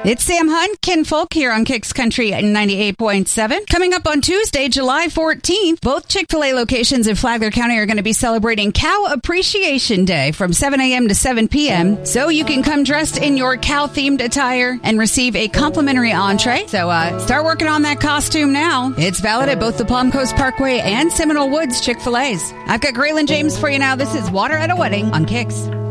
It's Sam Hunt, Ken Folk here on Kicks Country 98.7. Coming up on Tuesday, July 14th, both Chick-fil-A locations in Flagler County are going to be celebrating Cow Appreciation Day from 7 a.m. to 7 p.m. So you can come dressed in your cow-themed attire and receive a complimentary entree. So start working on that costume now. It's valid at both the Palm Coast Parkway and Seminole Woods Chick-fil-A's. I've got Graylin James for you now. This is Water at a Wedding on Kicks.